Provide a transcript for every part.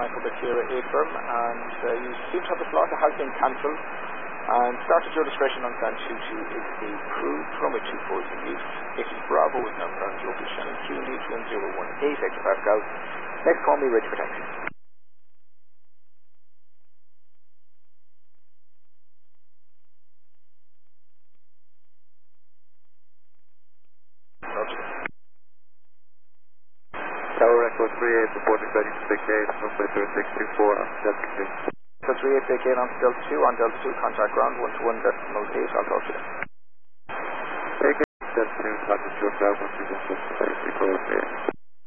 Quebec Sierra 8 firm, and you seem to have the slot that has been cancelled. And start at your discretion on stand 22 is the crew, runway 24 is in use. 80 Bravo is now ground local Shannon QND 1018 hectopascal. Next call me, ready for taxi. Tower Echo 38, reporting ready to take gate, runway 3624 on Delta 2. So 38 take gate on Delta 2, on Delta 2, contact ground 121.8, I'll talk to you. Take gate, Delta 2, contact your ground 121.8.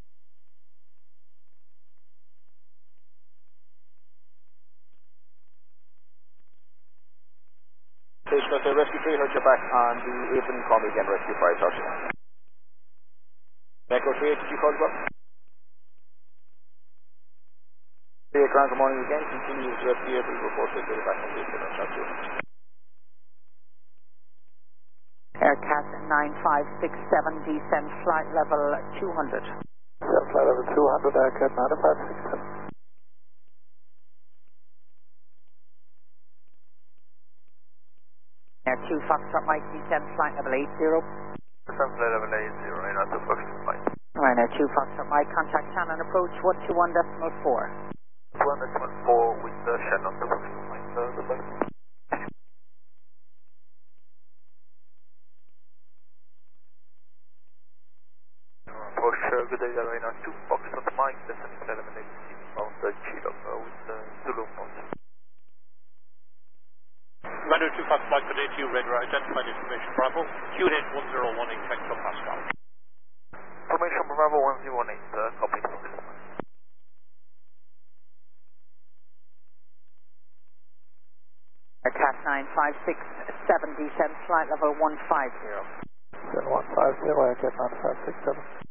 Station of Rescue 3, heard you back on the apron, call me again, Rescue 5, talk to you. Echo 38, did you call as well? 38 ground, good morning again, continue to Rescue April, report to you back on the apron, talk to you. Aircat 9567, descend flight level 200. Descend flight level 200, Aircat 9567. Air 2 Foxtrot Mike, descend flight level 80. Descend flight level 80, right on the Foxtrot Mike. Right, Air 2 Foxtrot Mike, contact Shannon approach 121.4. 121.4 with the Shannon, the Foxtrot Mike, the bus. Approach, good day, right on 2 Foxtrot Mike, descend flight level 80 on the Chilo with the Zulu mode. Commander 2 Fox Mike, good day to you, radar identified information Bravo, QNH 1018 hectopascal. Information Bravo 118, copy from this one. Aircat 9567, descend flight level 150. 150, Aircat 9567.